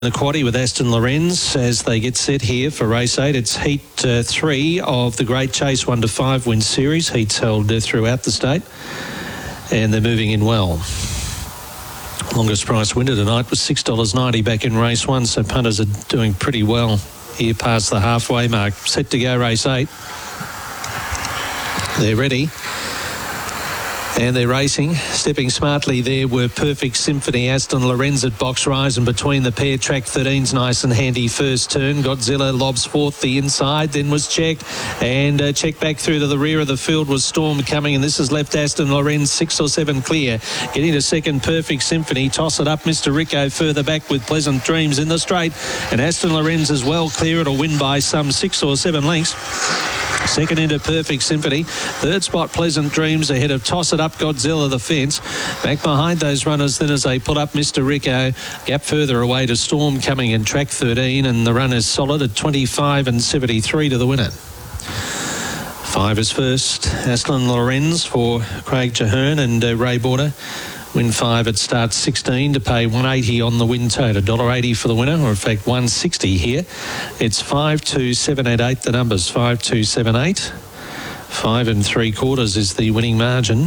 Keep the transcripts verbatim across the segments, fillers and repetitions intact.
The quaddie with Aston Lorenz as they get set here for race eight. It's heat uh, three of the Great Chase one to five win series. Heats held uh, throughout the state, and they're moving in well. Longest price winner tonight was six dollars ninety back in race one, so punters are doing pretty well here past the halfway mark. Set to go race eight. They're ready. And they're racing. Stepping smartly there were Perfect Symphony, Aston Lorenz at box rise, and between the pair, track thirteen's nice and handy first turn. Godzilla lobs forth the inside, then was checked, and uh, checked back through to the rear of the field was Storm coming, and this has left Aston Lorenz six or seven clear. Getting to second, Perfect Symphony. Toss it up, Mister Rico further back with Pleasant Dreams in the straight, and Aston Lorenz is well clear. It'll win by some six or seven lengths. Second into Perfect Symphony. Third spot, Pleasant Dreams ahead of Toss It Up, Godzilla the fence. Back behind those runners then as they pull up, Mister Rico. Gap further away to Storm coming in track thirteen, and the run is solid at twenty-five and seventy-three to the winner. Five is first. Aston Lorenz for Craig Chahern and uh, Ray Border. Win five at start sixteen to pay one eighty on the win total. one dollar eighty for the winner, or in fact one sixty here. It's five two seven eight eight, the numbers. five two seven eight. Five and three quarters is the winning margin.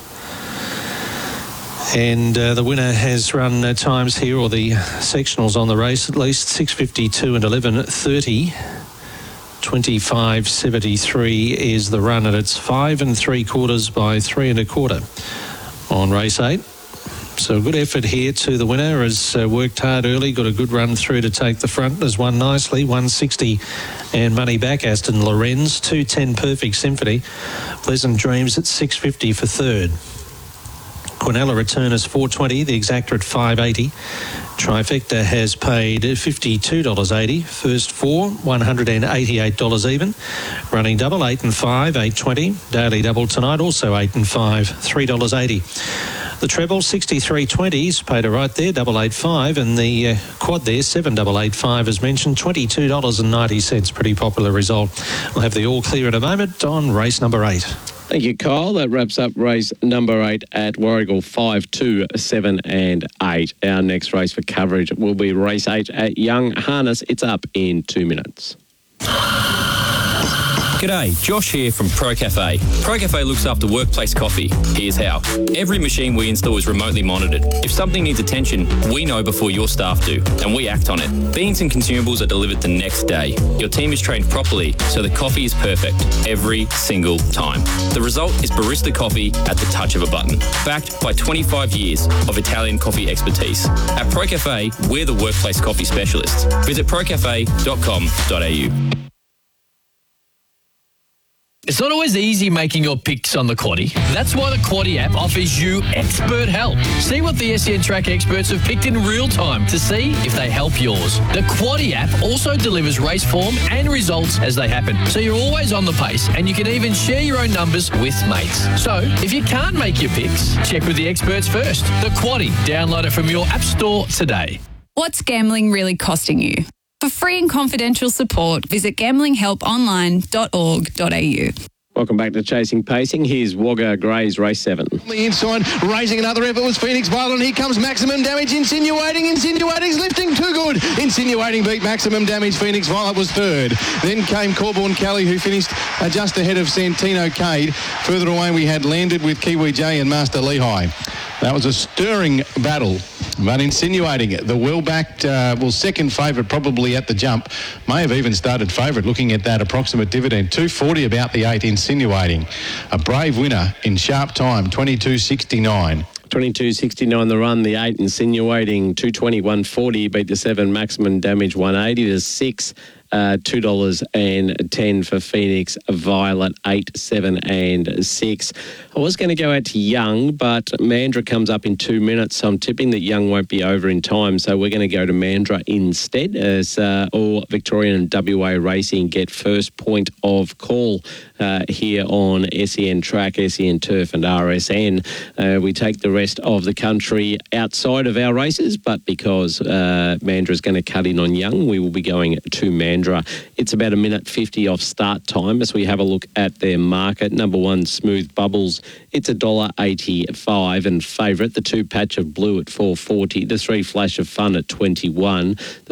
And uh, the winner has run uh, times here, or the sectionals on the race, at least six fifty-two and eleven thirty. twenty-five seventy-three is the run, and it's five and three quarters by three and a quarter on race eight. So a good effort here to the winner. Has uh, worked hard early, got a good run through to take the front. Has won nicely, one sixty and money back. Aston Lorenz, two ten Perfect Symphony. Pleasant Dreams at six fifty for third. Quinella return is four twenty, the exacta at five eighty. Trifecta has paid fifty-two dollars eighty. First four, one hundred eighty-eight dollars even. Running double, eight and five, eight twenty. Daily double tonight, also eight and five, three dollars eighty. The treble, sixty-three twenties, paid a right there, double eight five, and the uh, quad there, seven double eight five, as mentioned, twenty-two dollars ninety. Pretty popular result. We'll have the all clear in a moment on race number eight. Thank you, Kyle. That wraps up race number eight at Warragul. Five, two, seven and eight. Our next race for coverage will be race eight at Young Harness. It's up in two minutes. G'day, Josh here from Pro Cafe. Pro Cafe looks after workplace coffee. Here's how. Every machine we install is remotely monitored. If something needs attention, we know before your staff do, and we act on it. Beans and consumables are delivered the next day. Your team is trained properly, so the coffee is perfect every single time. The result is barista coffee at the touch of a button, backed by twenty-five years of Italian coffee expertise. At Pro Cafe, we're the workplace coffee specialists. Visit pro cafe dot com dot a u. It's not always easy making your picks on the Quaddie. That's why the Quaddie app offers you expert help. See what the S E N Track experts have picked in real time to see if they help yours. The Quaddie app also delivers race form and results as they happen, so you're always on the pace, and you can even share your own numbers with mates. So, if you can't make your picks, check with the experts first. The Quaddie. Download it from your app store today. What's gambling really costing you? For free and confidential support, visit gambling help online dot org dot a u. Welcome back to Chasing Pacing. Here's Wagga Grey's race seven. The inside, raising another effort was Phoenix Violet. Here comes Maximum Damage, insinuating, insinuating's lifting, too good. Insinuating beat Maximum Damage. Phoenix Violet was third. Then came Corborn Kelly, who finished uh, just ahead of Santino Cade. Further away, we had Landed with Kiwi J and Master Lehigh. That was a stirring battle, but Insinuating, the well-backed, uh, well, second favourite probably at the jump, may have even started favourite looking at that approximate dividend. two forty about the eight, Insinuating. A brave winner in sharp time, twenty-two sixty-nine. twenty-two sixty-nine the run, the eight Insinuating, two twenty, one forty, beat the seven Maximum Damage, one eighty, the six Uh, two dollars ten for Phoenix Violet, eight, seven and six. I was going to go out to Young, but Mandra comes up in two minutes, so I'm tipping that Young won't be over in time, so we're going to go to Mandra instead as uh, all Victorian and W A Racing get first point of call uh, here on S E N Track, S E N Turf and R S N. Uh, we take the rest of the country outside of our races, but because uh, Mandra is going to cut in on Young, we will be going to Mandra. It's about a minute fifty off start time as we have a look at their market. Number one, Smooth Bubbles. It's one dollar eighty-five, and favourite, the two Patch of Blue at four forty. The three Flash of Fun at twenty-one. The